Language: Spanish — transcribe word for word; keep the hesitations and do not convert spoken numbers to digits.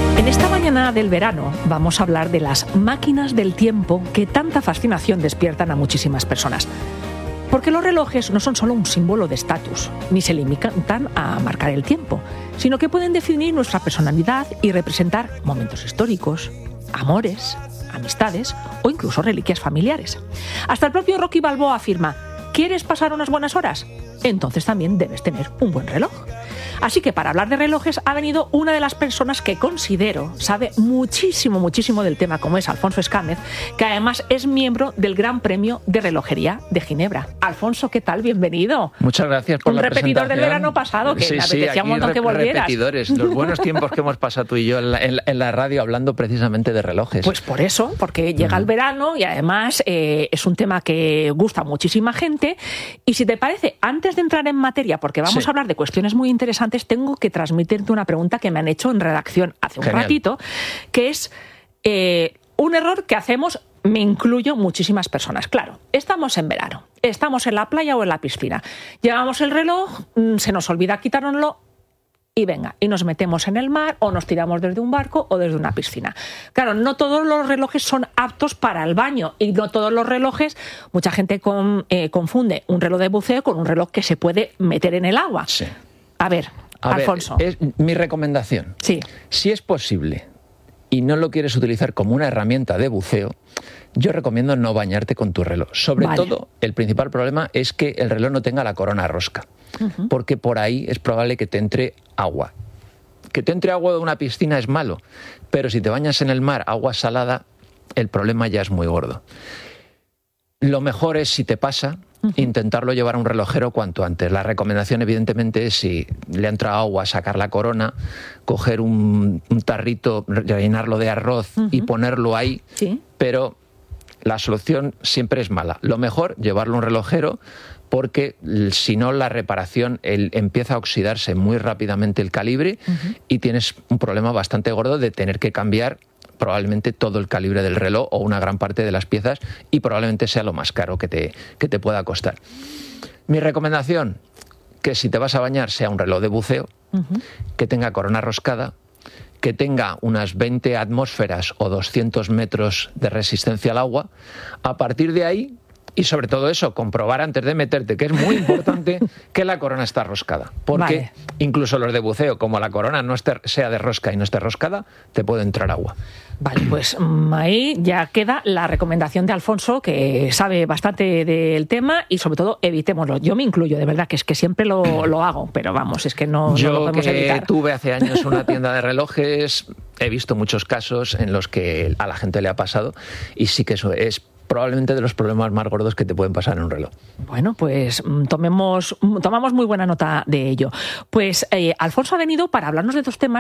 En esta mañana del verano vamos a hablar de las máquinas del tiempo que tanta fascinación despiertan a muchísimas personas. Porque los relojes no son solo un símbolo de estatus, ni se limitan a marcar el tiempo, sino que pueden definir nuestra personalidad y representar momentos históricos, amores, amistades o incluso reliquias familiares. Hasta el propio Rocky Balboa afirma: ¿quieres pasar unas buenas horas? Entonces también debes tener un buen reloj. Así que para hablar de relojes ha venido una de las personas que considero sabe muchísimo, muchísimo del tema, como es Alfonso Escámez, que además es miembro del Gran Premio de Relojería de Ginebra. Alfonso, ¿qué tal? Bienvenido. Muchas gracias por un la presentación. Un repetidor del verano pasado, que sí, me apetecía sí, un montón re- que volvieras. repetidores, los buenos tiempos que hemos pasado tú y yo en la, en, en la radio hablando precisamente de relojes. Pues por eso, porque llega el verano y además eh, es un tema que gusta a muchísima gente. Y si te parece, antes de entrar en materia, porque vamos sí. a hablar de cuestiones muy interesantes, tengo que transmitirte una pregunta que me han hecho en redacción hace un Genial. ratito, que es eh, un error que hacemos, me incluyo, muchísimas personas. Claro, estamos en verano, estamos en la playa o en la piscina, llevamos el reloj, se nos olvida quitárnoslo y venga, y nos metemos en el mar o nos tiramos desde un barco o desde una piscina. Claro, no todos los relojes son aptos para el baño y no todos los relojes, mucha gente con, eh, confunde un reloj de buceo con un reloj que se puede meter en el agua. Sí. A ver, A Alfonso. ver, es mi recomendación. Sí. Si es posible y no lo quieres utilizar como una herramienta de buceo, yo recomiendo no bañarte con tu reloj. Sobre Vale. todo, el principal problema es que el reloj no tenga la corona rosca, uh-huh. porque por ahí es probable que te entre agua. Que te entre agua de una piscina es malo, pero si te bañas en el mar, agua salada, el problema ya es muy gordo. Lo mejor es, si te pasa, uh-huh. intentarlo llevar a un relojero cuanto antes. La recomendación, evidentemente, es, si le entra agua, sacar la corona, coger un, un tarrito, rellenarlo de arroz uh-huh. y ponerlo ahí, sí. pero la solución siempre es mala. Lo mejor, llevarlo a un relojero, porque si no, la reparación el, empieza a oxidarse muy rápidamente el calibre uh-huh. y tienes un problema bastante gordo de tener que cambiar probablemente todo el calibre del reloj o una gran parte de las piezas, y probablemente sea lo más caro que te, que te pueda costar. Mi recomendación, que si te vas a bañar sea un reloj de buceo, uh-huh. que tenga corona roscada, que tenga unas veinte atmósferas o doscientos metros de resistencia al agua. A partir de ahí, y sobre todo eso, comprobar antes de meterte, que es muy importante, que la corona está roscada. Porque vale. incluso los de buceo, como la corona no esté, sea de rosca y no esté roscada, te puede entrar agua. Vale, pues ahí ya queda la recomendación de Alfonso, que sabe bastante del tema, y sobre todo evitémoslo. Yo me incluyo, de verdad, que es que siempre lo, lo hago, pero vamos, es que no, Yo no lo podemos que evitar. tuve hace años una tienda de relojes, he visto muchos casos en los que a la gente le ha pasado, y sí que eso es probablemente de los problemas más gordos que te pueden pasar en un reloj. Bueno, pues tomemos, tomamos muy buena nota de ello. Pues eh, Alfonso ha venido para hablarnos de dos temas